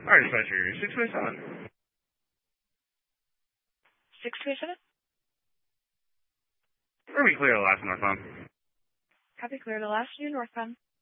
Alright, dispatcher, 627. 627? Where we clear the last northbound? Copy, clear the last new northbound.